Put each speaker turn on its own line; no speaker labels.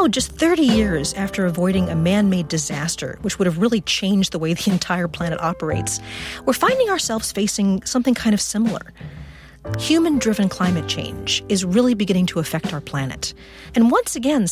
now, just 30 years after avoiding a man-made disaster, which would have really changed the way the entire planet operates, we're finding ourselves facing something kind of similar. Human-driven climate change is really beginning to affect our planet. And once again,